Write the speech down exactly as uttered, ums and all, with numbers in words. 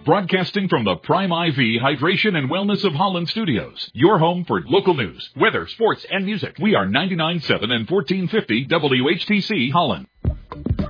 broadcasting from the Prime I V Hydration and Wellness of Holland Studios, your home for local news, weather, sports, and music. We are ninety-nine point seven and fourteen fifty W H T C Holland.